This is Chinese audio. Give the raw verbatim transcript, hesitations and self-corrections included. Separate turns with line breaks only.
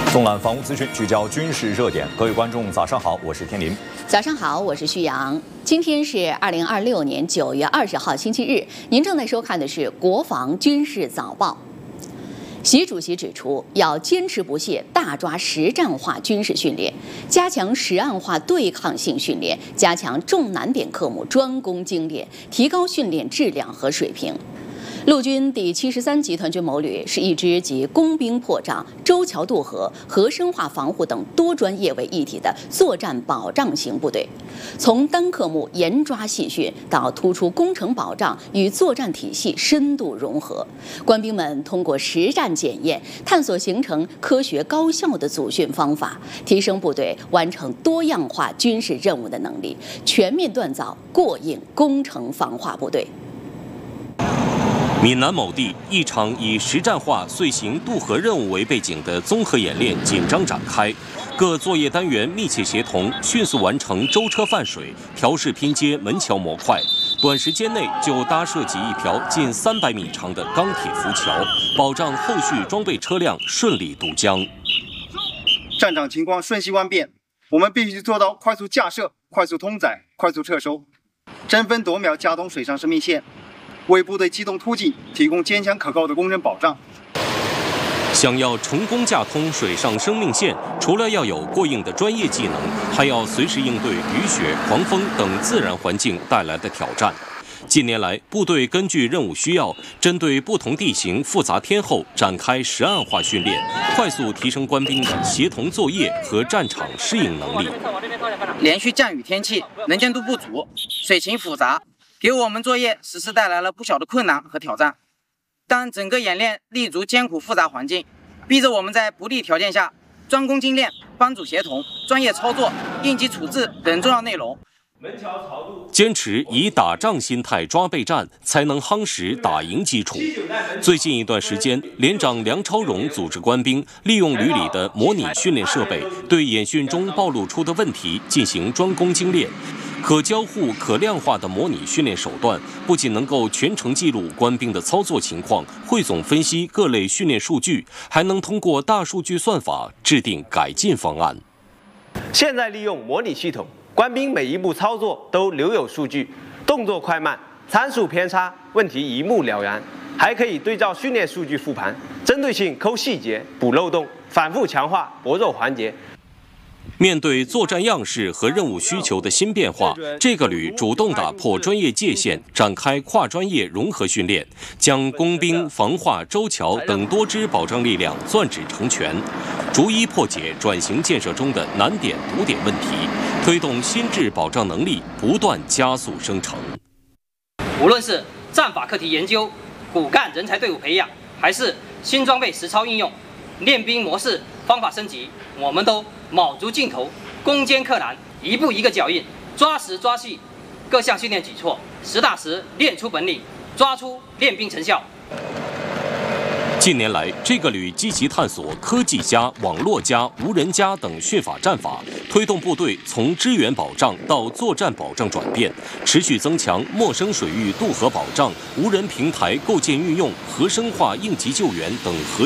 纵览防务资讯，聚焦军事热点。各位观众，早上好，我是天林。
早上好，我是旭阳。今天是二零二六年九月二十号，星期日。您正在收看的是《国防军事早报》。习主席指出，要坚持不懈，大抓实战化军事训练，加强实案化对抗性训练，加强重难点科目专攻精练，提高训练质量和水平。陆军第七十三集团军某旅是一支集工兵破障、舟桥渡河、核生化防护等多专业为一体的作战保障型部队。从单科目严抓细训到突出工程保障与作战体系深度融合，官兵们通过实战检验，探索形成科学高效的组训方法，提升部队完成多样化军事任务的能力，全面锻造过硬工程防化部队。
闽南某地，一场以实战化遂行渡河任务为背景的综合演练紧张展开，各作业单元密切协同，迅速完成舟车泛水、调试拼接门桥模块，短时间内就搭设起一条近三百米长的钢铁浮桥，保障后续装备车辆顺利渡江。
战场情况瞬息万变，我们必须做到快速架设、快速通载、快速撤收，争分夺秒加通水上生命线，为部队机动突进提供坚强可靠的工程保障。
想要成功架通水上生命线，除了要有过硬的专业技能，还要随时应对雨雪、狂风等自然环境带来的挑战。近年来，部队根据任务需要，针对不同地形复杂天候展开实案化训练，快速提升官兵的协同作业和战场适应能力。
连续降雨天气，能见度不足，水情复杂，给我们作业实施带来了不小的困难和挑战，但整个演练立足艰苦复杂环境，逼着我们在不利条件下专攻精练、帮主协同、专业操作、应急处置等重要内容。
坚持以打仗心态抓备战，才能夯实打赢基础。最近一段时间，连长梁超荣组织官兵利用旅里的模拟训练设备，对演训中暴露出的问题进行专攻精练。可交互、可量化的模拟训练手段，不仅能够全程记录官兵的操作情况，汇总分析各类训练数据，还能通过大数据算法制定改进方案。
现在利用模拟系统，官兵每一步操作都留有数据，动作快慢、参数偏差问题一目了然，还可以对照训练数据复盘，针对性抠细节、补漏洞，反复强化薄弱环节。
面对作战样式和任务需求的新变化，这个旅主动打破专业界限，展开跨专业融合训练，将工兵、防化、舟桥等多支保障力量攥指成拳，逐一破解转型建设中的难点堵点问题，推动新质保障能力不断加速生成。
无论是战法课题研究、骨干人才队伍培养，还是新装备实操应用、练兵模式方法升级，我们都卯足劲头，攻坚克难，一步一个脚印，抓实抓细各项训练举措，实打实练出本领，抓出练兵成效。
近年来，这个旅积极探索科技加、网络加、无人加等训法战法，推动部队从支援保障到作战保障转变，持续增强陌生水域渡河保障、无人平台构建运用、核生化应急救援等核